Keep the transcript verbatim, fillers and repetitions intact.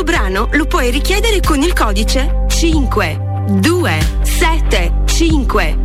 brano lo puoi richiedere con il codice cinque due sette cinque